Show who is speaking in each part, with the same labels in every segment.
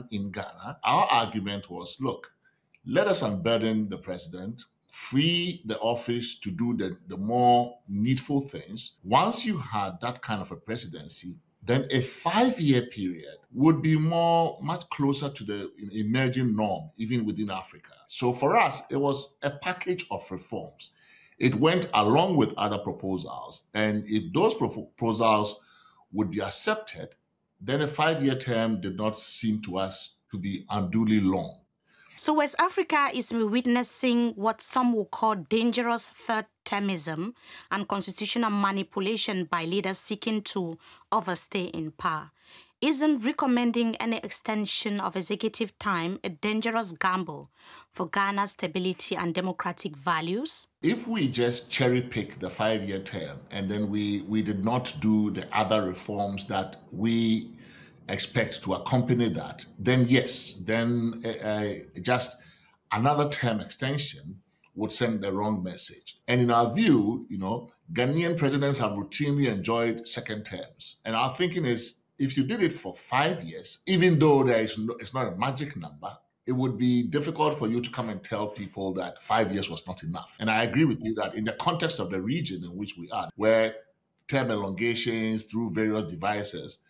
Speaker 1: in Ghana, our argument was, look, let us unburden the president, free the office to do the more needful things. Once you had that kind of a presidency, then a 5-year period would be much closer to the emerging norm, even within Africa. So for us, it was a package of reforms. It went along with other proposals. And if those proposals would be accepted, then a 5-year term did not seem to us to be unduly long.
Speaker 2: So West Africa is witnessing what some will call dangerous third-termism and constitutional manipulation by leaders seeking to overstay in power. Isn't recommending any extension of executive time a dangerous gamble for Ghana's stability and democratic values?
Speaker 1: If we just cherry pick the 5-year term and then we did not do the other reforms that we expect to accompany that, then yes, then just another term extension would send the wrong message. And in our view, Ghanaian presidents have routinely enjoyed second terms. And our thinking is, if you did it for 5 years, even though it's not a magic number, it would be difficult for you to come and tell people that 5 years was not enough. And I agree with you that in the context of the region in which we are, where term elongations through various devices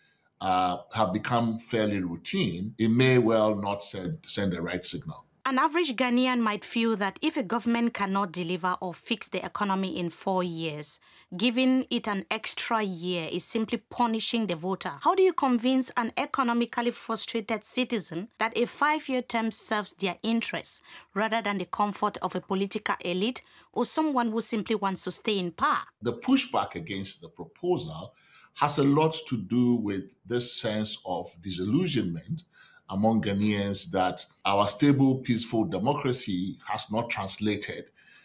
Speaker 1: have become fairly routine, it may well not send the right signal.
Speaker 2: An average Ghanaian might feel that if a government cannot deliver or fix the economy in 4 years, giving it an extra year is simply punishing the voter. How do you convince an economically frustrated citizen that a 5-year term serves their interests rather than the comfort of a political elite or someone who simply wants to stay in power?
Speaker 1: The pushback against the proposal has a lot to do with this sense of disillusionment among Ghanaians that our stable, peaceful democracy has not translated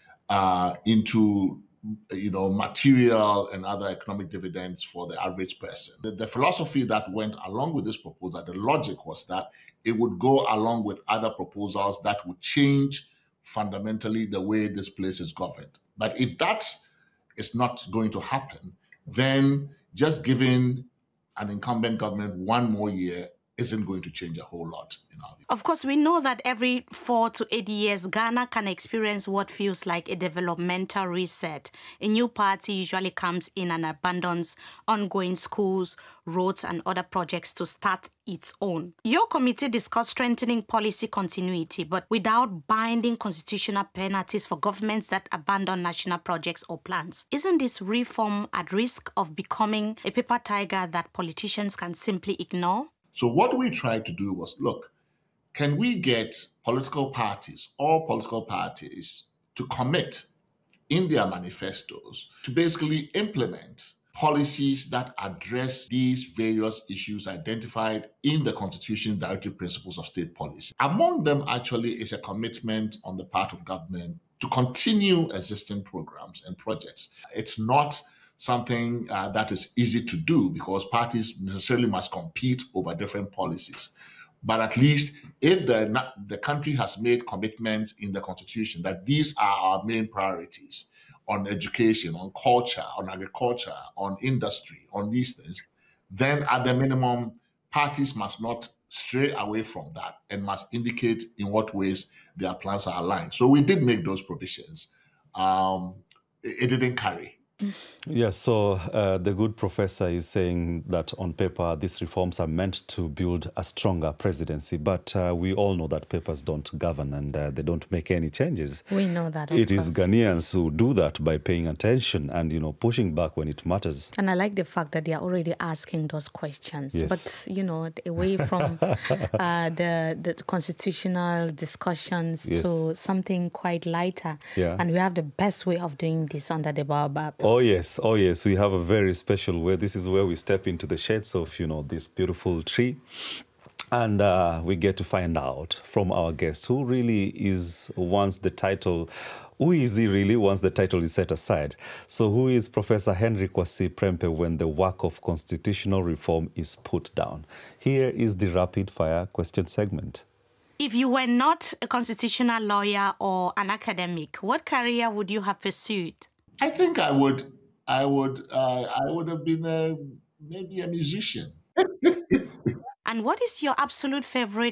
Speaker 1: into material and other economic dividends for the average person. The philosophy that went along with this proposal, the logic was that it would go along with other proposals that would change fundamentally the way this place is governed. But if that is not going to happen, then just giving an incumbent government 1 more year isn't going to change a whole lot in our view.
Speaker 2: Of course, we know that every 4 to 8 years, Ghana can experience what feels like a developmental reset. A new party usually comes in and abandons ongoing schools, roads, and other projects to start its own. Your committee discussed strengthening policy continuity, but without binding constitutional penalties for governments that abandon national projects or plans. Isn't this reform at risk of becoming a paper tiger that politicians can simply ignore?
Speaker 1: So what we tried to do was, look, can we get all political parties, to commit in their manifestos to basically implement policies that address these various issues identified in the Constitution's directive principles of state policy. Among them, actually, is a commitment on the part of government to continue existing programs and projects. It's not something that is easy to do because parties necessarily must compete over different policies. But at least if the country has made commitments in the Constitution that these are our main priorities on education, on culture, on agriculture, on industry, on these things, then at the minimum, parties must not stray away from that and must indicate in what ways their plans are aligned. So we did make those provisions. It didn't carry.
Speaker 3: Yes, so the good professor is saying that on paper these reforms are meant to build a stronger presidency, but we all know that papers don't govern and they don't make any changes.
Speaker 2: We know that.
Speaker 3: It is Ghanaians who do that by paying attention and, pushing back when it matters.
Speaker 2: And I like the fact that they are already asking those questions.
Speaker 3: Yes.
Speaker 2: But, away from the constitutional discussions
Speaker 3: Yes.
Speaker 2: to something quite lighter.
Speaker 3: Yeah.
Speaker 2: And we have the best way of doing this under the baobab.
Speaker 3: Oh yes, we have a very special way. This is where we step into the shades of, this beautiful tree. And we get to find out from our guest who really is once the title, who is he really once the title is set aside. So who is Professor Henry Kwasi Prempeh when the work of constitutional reform is put down? Here is the rapid fire question segment.
Speaker 2: If you were not a constitutional lawyer or an academic, what career would you have pursued?
Speaker 1: I think I would have been maybe a musician.
Speaker 2: And what is your absolute favorite